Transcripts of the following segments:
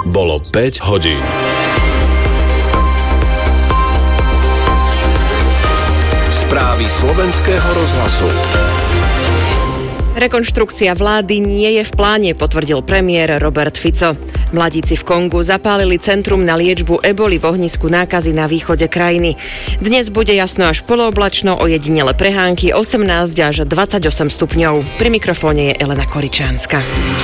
Bolo 5 hodín. Správy slovenského rozhlasu. Rekonštrukcia vlády nie je v pláne, potvrdil premiér Robert Fico. Mladíci v Kongu zapálili centrum na liečbu eboli v ohnisku nákazy na východe krajiny. Dnes bude jasno až polooblačno, ojedinele prehánky 18 až 28 stupňov. Pri mikrofóne je Elena Koričánska.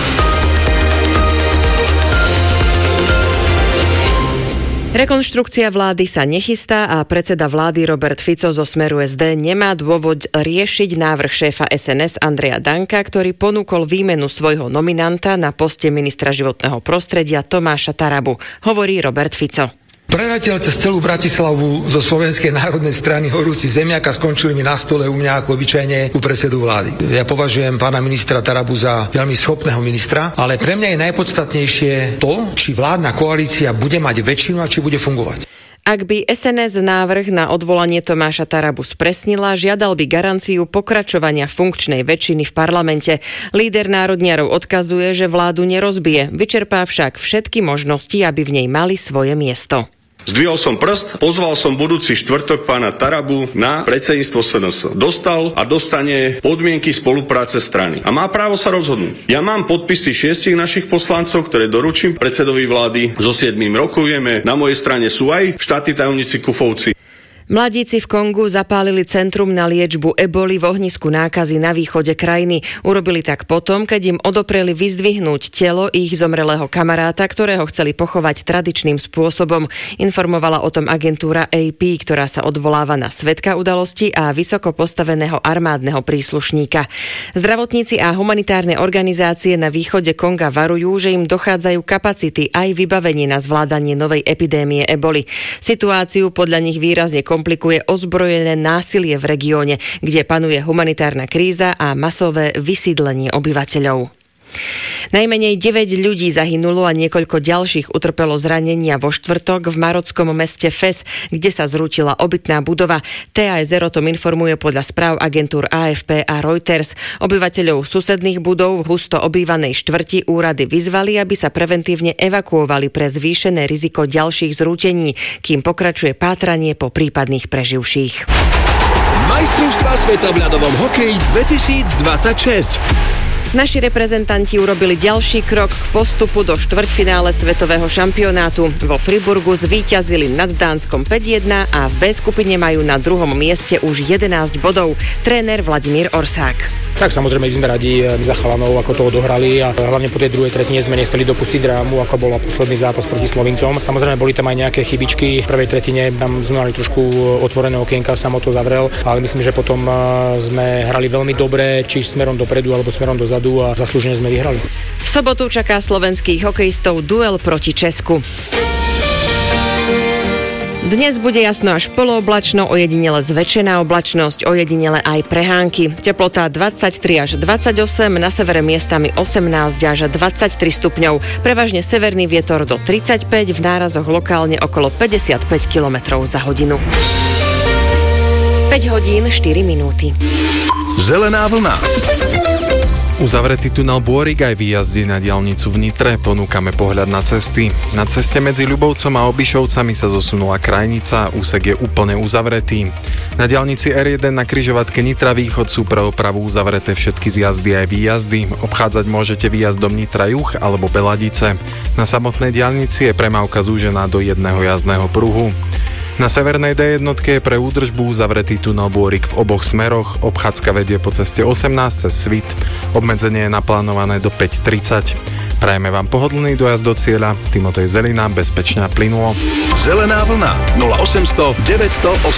Rekonštrukcia vlády sa nechystá a predseda vlády Robert Fico zo Smeru SD nemá dôvod riešiť návrh šéfa SNS Andreja Danka, ktorý ponúkol výmenu svojho nominanta na poste ministra životného prostredia Tomáša Tarabu, hovorí Robert Fico. Preletel cez celú Bratislavu zo Slovenskej národnej strany horúci zemiak a skončili mi na stole u mňa ako obyčajne u predsedu vlády. Ja považujem pána ministra Tarabu za veľmi schopného ministra, ale pre mňa je najpodstatnejšie to, či vládna koalícia bude mať väčšinu a či bude fungovať. Ak by SNS návrh na odvolanie Tomáša Tarabu spresnila, žiadal by garanciu pokračovania funkčnej väčšiny v parlamente. Líder národniarov odkazuje, že vládu nerozbije, vyčerpá však všetky možnosti, aby v nej mali svoje miesto. Zdvihol som prst, pozval som budúci štvrtok pána Tarabu na predsedníctvo SNS. Dostal a dostane podmienky spolupráce strany. A má právo sa rozhodnúť. Ja mám podpisy 6 našich poslancov, ktoré doručím predsedovi vlády. So 7 rokujeme. Na mojej strane sú aj štátni tajomníci Kufovci. Mladíci v Kongu zapálili centrum na liečbu eboli v ohnisku nákazy na východe krajiny. Urobili tak potom, keď im odopreli vyzdvihnúť telo ich zomrelého kamaráta, ktorého chceli pochovať tradičným spôsobom. Informovala o tom agentúra AP, ktorá sa odvoláva na svedka udalosti a vysoko postaveného armádneho príslušníka. Zdravotníci a humanitárne organizácie na východe Konga varujú, že im dochádzajú kapacity aj vybavenie na zvládanie novej epidémie eboli. Situáciu podľa nich výrazne komplikuje ozbrojené násilie v regióne, kde panuje humanitárna kríza a masové vysídlenie obyvateľov. Najmenej 9 ľudí zahynulo a niekoľko ďalších utrpelo zranenia vo štvrtok v marockom meste Fes, kde sa zrútila obytná budova. TASR o tom informuje podľa správ agentúr AFP a Reuters. Obyvateľov susedných budov v husto obývanej štvrti úrady vyzvali, aby sa preventívne evakuovali pre zvýšené riziko ďalších zrútení, kým pokračuje pátranie po prípadných preživších. Majstrovstvá sveta v ľadovom hokeji 2026. Naši reprezentanti urobili ďalší krok k postupu do štvrťfinále svetového šampionátu. Vo Friburgu zvíťazili nad Dánskom 5-1 a v B skupine majú na druhom mieste už 11 bodov. Tréner Vladimír Orsák. Tak samozrejme sme radi za chalanov, ako to odohrali a hlavne po tej druhej tretine sme nechceli dopustiť drámu, ako bola posledný zápas proti Slovincom. Samozrejme boli tam aj nejaké chybičky. V prvej tretine tam sme mali trošku otvorené okienka, Samo to zavrel, ale myslím, že potom sme hrali veľmi dobre, či smerom dopredu alebo smerom dozadu a zaslúžene sme vyhrali. V sobotu čaká slovenských hokejistov duel proti Česku. Dnes bude jasno až polooblačno, ojedinele zväčšená oblačnosť, ojedinele aj prehánky. Teplota 23 až 28, na severe miestami 18 až 23 stupňov. Prevažne severný vietor do 35, v nárazoch lokálne okolo 55 km za hodinu. 5 hodín 4 minúty. Zelená vlna. Uzavretý tunel Bôrik aj výjazdy na diaľnicu v Nitre, ponúkame pohľad na cesty. Na ceste medzi Ľubovcom a Obišovcami sa zosunula krajnica, úsek je úplne uzavretý. Na diaľnici R1 na križovatke Nitra Východ sú pre opravu uzavreté všetky zjazdy aj výjazdy. Obchádzať môžete výjazdom Nitra Juh alebo Beladice. Na samotnej diaľnici je premávka zúžená do jedného jazdného pruhu. Na severnej D1 je pre údržbu uzavretý tunel Bôrik v oboch smeroch, obchádzka vedie po ceste 18 cez Svit, obmedzenie je naplánované do 5:30. Prajeme vám pohodlný dojazd do cieľa, Timotej Zelina, bezpečne a plynulo. Zelená vlna 0800 900